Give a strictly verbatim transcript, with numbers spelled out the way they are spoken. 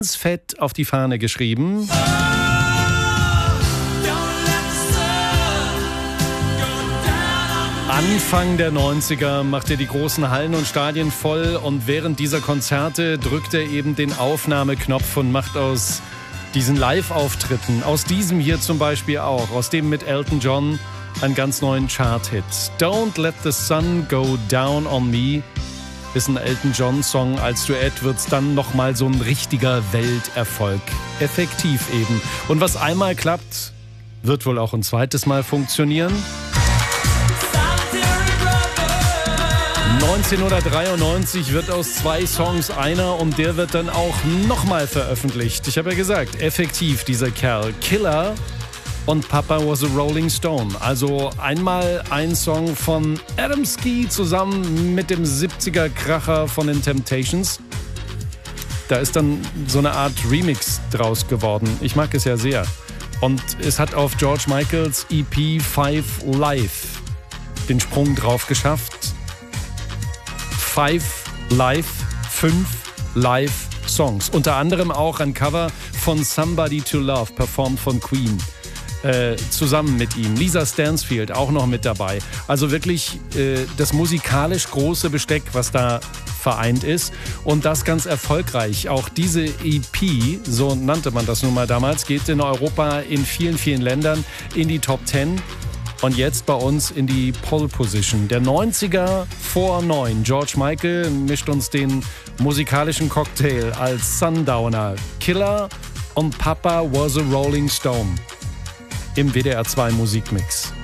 ganz fett auf die Fahne geschrieben. Anfang der neunziger macht er die großen Hallen und Stadien voll und während dieser Konzerte drückt er eben den Aufnahmeknopf und macht aus diesen Live-Auftritten, aus diesem hier zum Beispiel auch, aus dem mit Elton John, einen ganz neuen Chart-Hit. Don't Let the Sun Go Down on Me ist ein Elton John-Song. Als Duett wird's dann nochmal so ein richtiger Welterfolg. Effektiv eben. Und was einmal klappt, wird wohl auch ein zweites Mal funktionieren. neunzehnhundertdreiundneunzig wird aus zwei Songs einer und der wird dann auch nochmal veröffentlicht. Ich habe ja gesagt, effektiv dieser Kerl. Killer und Papa Was a Rolling Stone. Also einmal ein Song von Adamski zusammen mit dem siebziger-Kracher von den Temptations. Da ist dann so eine Art Remix draus geworden. Ich mag es ja sehr. Und es hat auf George Michaels E P Five Live den Sprung drauf geschafft. Five Live, fünf Live-Songs. Unter anderem auch ein Cover von Somebody to Love, performt von Queen. Äh, zusammen mit ihm. Lisa Stansfield auch noch mit dabei. Also wirklich äh, das musikalisch große Besteck, was da vereint ist. Und das ganz erfolgreich. Auch diese E P, so nannte man das nun mal damals, geht in Europa in vielen, vielen Ländern in die Top Ten. Und jetzt bei uns in die Pole Position. Der neunziger vor neun. George Michael mischt uns den musikalischen Cocktail als Sundowner. Killer und Papa Was a Rolling Stone im W D R zwei Musikmix.